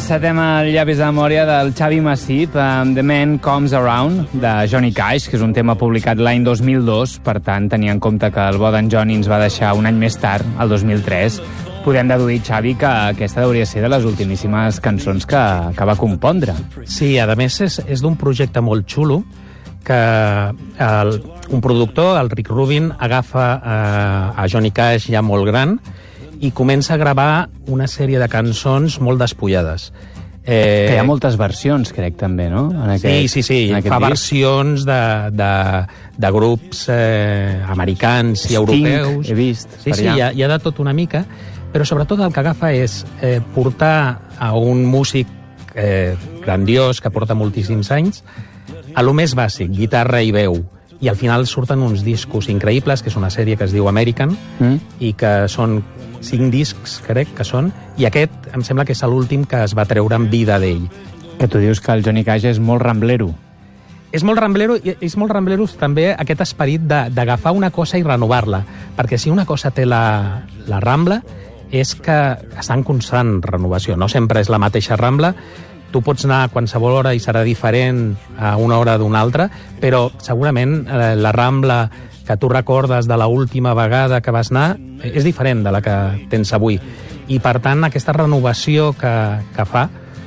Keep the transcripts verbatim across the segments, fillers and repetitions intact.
encetem el llavis de memòria del Xavi Massip amb The Man Comes Around, de Johnny Cash, que és un tema publicat l'any dos mil dos, per tant, tenia en compte que el bo d'en Johnny ens va deixar un any més tard, el dos mil tres. Podem deduir, Xavi, que aquesta hauria ser de les ultimíssimes cançons que, que va compondre. Sí, a més és, és d'un projecte molt xulo, que el, un productor, el Rick Rubin, agafa eh, a Johnny Cash ja molt gran i comença a gravar una sèrie de cançons molt despullades. Eh, que hi ha moltes versions, crec, també, no? En aquest, sí, sí, sí. Fa disc. Versions de, de, de grups eh, americans i Sting, europeus. he vist. Sí, sí, hi ha, hi ha de tot una mica, però sobretot el que agafa és eh, portar a un músic eh, grandiós, que porta moltíssims anys, a lo més bàsic, guitarra i veu. I al final surten uns discos increïbles, que és una sèrie que es diu American, mm. i que són cinc discs, crec que són, i aquest em sembla que és l'últim que es va treure en vida d'ell. Que tu dius que el Johnny Cash és molt ramblero. És molt ramblero, i és molt ramblero també aquest esperit d'agafar una cosa i renovar-la, perquè si una cosa té la, la Rambla és que està en constant renovació, no sempre és la mateixa Rambla. Tu pots anar a qualsevol hora i serà diferent a una hora d'una altra, però segurament eh, la Rambla que tu recordes de l'última vegada que vas anar és diferent de la que tens avui. I, per tant, aquesta renovació que, que fa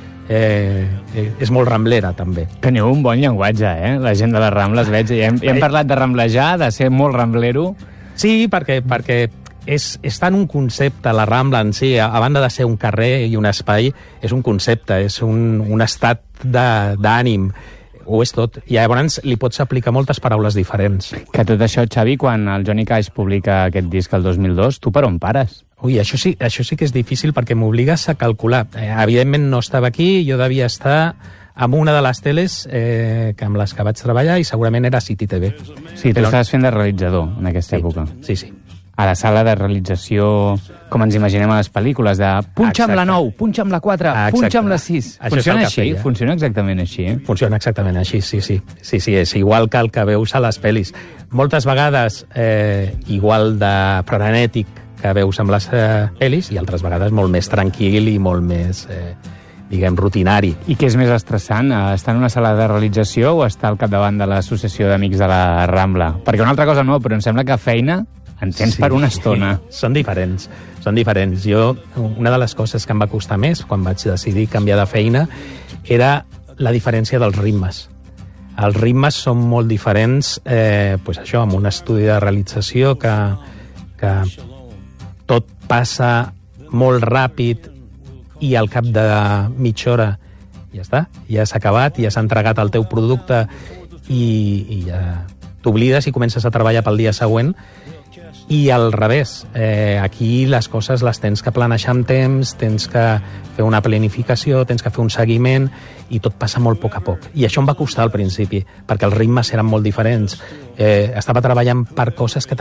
eh, és molt ramblera, també. Teniu un bon llenguatge, eh? La gent de les Rambles, veig. I hem, hem parlat de ramblejar, de ser molt ramblero. Sí, perquè, perquè és, és tant un concepte, la Rambla en si, a, a banda de ser un carrer i un espai, és un concepte, és un, un estat d'ànim. Ho és tot. I llavors li pots aplicar moltes paraules diferents. Que tot això, Xavi, quan el Johnny Cash publica aquest disc el dos mil dos, tu per on pares? Ui, això sí, això sí que és difícil perquè m'obligues a calcular. Eh, evidentment no estava aquí, jo devia estar amb una de les teles eh, que amb les que vaig treballar i segurament era City T V. Sí, tu Però... estaves fent de realitzador en aquesta sí, època. Sí, sí. A la sala de realització, com ens imaginem a les pel·lícules, de punxa amb la nou, punxa amb la quatre, punxa amb la sis. Funciona així? Funciona exactament així, eh? Funciona exactament així, sí, sí. Sí, sí, és igual que el que veus a les pel·lis. Moltes vegades eh, igual de frenètic que veus amb les eh, pel·lis i altres vegades molt més tranquil i molt més, eh, diguem, rutinari. I què és més estressant, estar en una sala de realització o estar al capdavant de l'associació d'amics de la Rambla? Perquè una altra cosa no, però em sembla que feina en tens sí, per una estona. Són diferents, són diferents. Jo, una de les coses que em va costar més quan vaig decidir canviar de feina era la diferència dels ritmes. Els ritmes són molt diferents, eh, pues això, amb un estudi de realització que, que tot passa molt ràpid i al cap de mitja hora ja està, ja s'ha acabat, ja s'ha entregat el teu producte i, i ja t'oblides i comences a treballar pel dia següent. I al revés, eh, aquí les coses les tens que planejar amb temps, tens que fer una planificació, tens que fer un seguiment i tot passa molt a poc a poc. I això em va costar al principi, perquè els ritmes eren molt diferents. Eh, estava treballant per coses que